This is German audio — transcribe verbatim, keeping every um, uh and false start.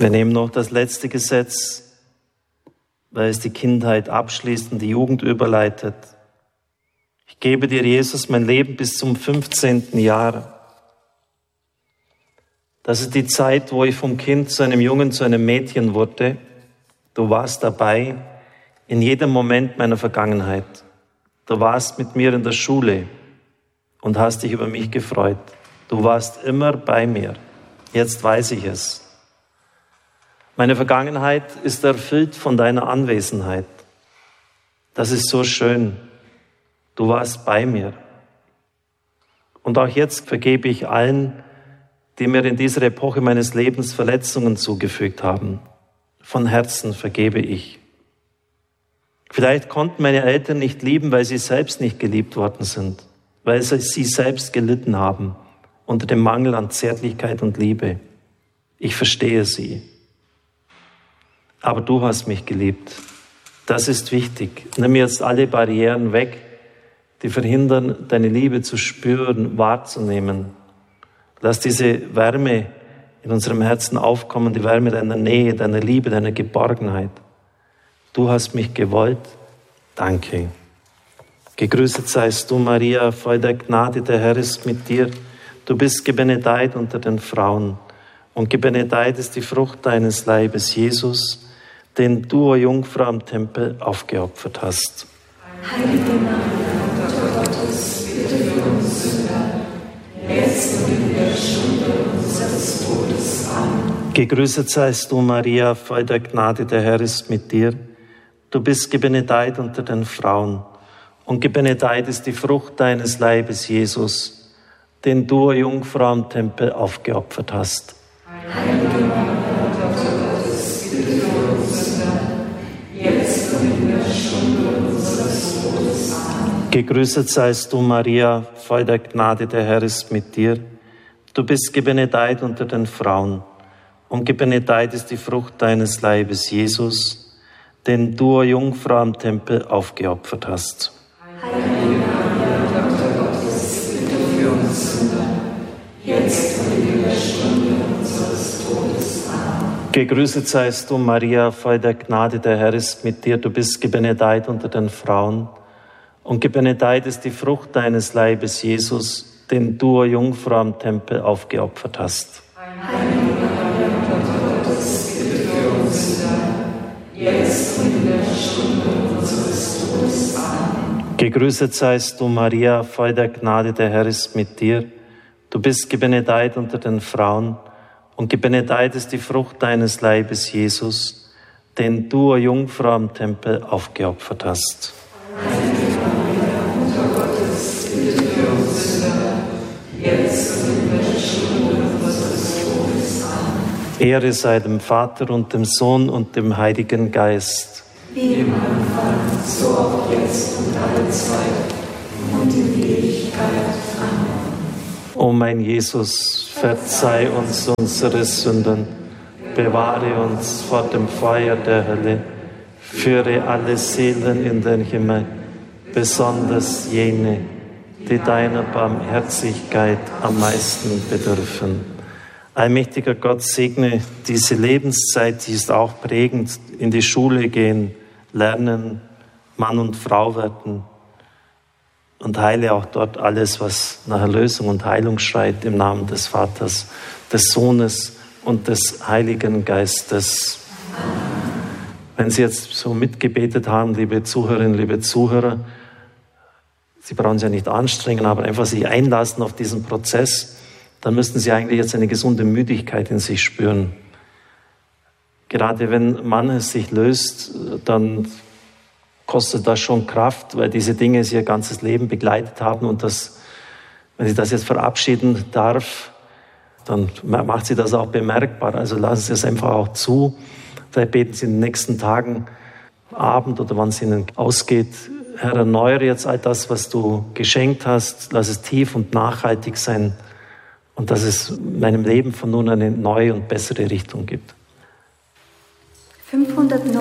Wir nehmen noch das letzte Gesetz, weil es die Kindheit abschließt und die Jugend überleitet. Ich gebe dir, Jesus, mein Leben bis zum fünfzehnten Jahr. Das ist die Zeit, wo ich vom Kind zu einem Jungen, zu einem Mädchen wurde. Du warst dabei in jedem Moment meiner Vergangenheit. Du warst mit mir in der Schule und hast dich über mich gefreut. Du warst immer bei mir. Jetzt weiß ich es. Meine Vergangenheit ist erfüllt von deiner Anwesenheit. Das ist so schön. Du warst bei mir. Und auch jetzt vergebe ich allen, die mir in dieser Epoche meines Lebens Verletzungen zugefügt haben. Von Herzen vergebe ich. Vielleicht konnten meine Eltern nicht lieben, weil sie selbst nicht geliebt worden sind, weil sie selbst gelitten haben unter dem Mangel an Zärtlichkeit und Liebe. Ich verstehe sie. Aber du hast mich geliebt. Das ist wichtig. Nimm jetzt alle Barrieren weg, die verhindern, deine Liebe zu spüren, wahrzunehmen. Lass diese Wärme in unserem Herzen aufkommen, die Wärme deiner Nähe, deiner Liebe, deiner Geborgenheit. Du hast mich gewollt. Danke. Gegrüßet seist du, Maria, voll der Gnade, der Herr ist mit dir. Du bist gebenedeit unter den Frauen. Und gebenedeit ist die Frucht deines Leibes, Jesus, den du, o Jungfrau, am Tempel aufgeopfert hast. Heilige Maria, Mutter Gottes, bitte für uns Sünder, jetzt und in der Stunde unseres Todes. Amen. Gegrüßet seist du, Maria, voll der Gnade, der Herr ist mit dir. Du bist gebenedeit unter den Frauen. Und gebenedeit ist die Frucht deines Leibes, Jesus, den du, o Jungfrau, am Tempel aufgeopfert hast. Heilige Maria, Mutter Gottes, bitte für uns Sünder, jetzt und in der Stunde unseres Todes. Amen. Gegrüßet seist du, Maria, voll der Gnade, der Herr ist mit dir. Du bist gebenedeit unter den Frauen. Und gebenedeit ist die Frucht deines Leibes, Jesus, den du, o Jungfrau, am Tempel aufgeopfert hast. Heilige Maria, Mutter Gottes, bitte für uns Sünder, jetzt und in der Stunde unseres Todes. Amen. Gegrüßet seist du, Maria, voll der Gnade, der Herr ist mit dir. Du bist gebenedeit unter den Frauen. Und gebenedeit ist die Frucht deines Leibes, Jesus, den du, o Jungfrau, am Tempel aufgeopfert hast. Heilige Maria, Mutter Gottes, bitte für uns Sünder, jetzt und in der Stunde unseres Todes. Amen. Gegrüßet seist du, Maria, voll der Gnade, der Herr ist mit dir. Du bist gebenedeit unter den Frauen. Und gebenedeit ist die Frucht deines Leibes, Jesus, den du, o Jungfrau, am Tempel aufgeopfert hast. Heilige Maria, Mutter Gottes, bitte für uns Sünder, jetzt und in der Stunde unseres Todes. Amen. Ehre sei dem Vater und dem Sohn und dem Heiligen Geist. Wie im Anfang, so auch jetzt und alle Zeit und in Ewigkeit. Amen. O mein Jesus, verzeih uns unsere Sünden, bewahre uns vor dem Feuer der Hölle, führe alle Seelen in den Himmel, besonders jene, die deiner Barmherzigkeit am meisten bedürfen. Allmächtiger Gott, segne diese Lebenszeit, die ist auch prägend, in die Schule gehen, lernen, Mann und Frau werden und heile auch dort alles, was nach Erlösung und Heilung schreit, im Namen des Vaters, des Sohnes und des Heiligen Geistes. Wenn Sie jetzt so mitgebetet haben, liebe Zuhörerinnen, liebe Zuhörer, Sie brauchen sich ja nicht anstrengen, aber einfach sich einlassen auf diesen Prozess, dann müssten Sie eigentlich jetzt eine gesunde Müdigkeit in sich spüren. Gerade wenn man es sich löst, dann kostet das schon Kraft, weil diese Dinge Sie Ihr ganzes Leben begleitet haben und das, wenn Sie das jetzt verabschieden darf, dann macht Sie das auch bemerkbar. Also lassen Sie es einfach auch zu. Vielleicht beten Sie in den nächsten Tagen, Abend oder wann es Ihnen ausgeht, Herr, erneuere jetzt all das, was du geschenkt hast. Lass es tief und nachhaltig sein und dass es meinem Leben von nun eine neue und bessere Richtung gibt. fünfhundertneun